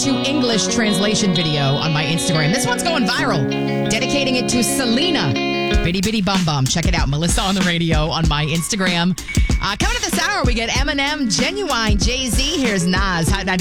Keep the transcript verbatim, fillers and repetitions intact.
to English translation video on my Instagram. This one's going viral. Dedicating it to Selena. Bitty Bitty Bum Bum. Check it out. Melissa on the radio on my Instagram. Uh, coming to this hour, we get Eminem, Genuine, Jay-Z. Here's Nas, Hot ninety-four.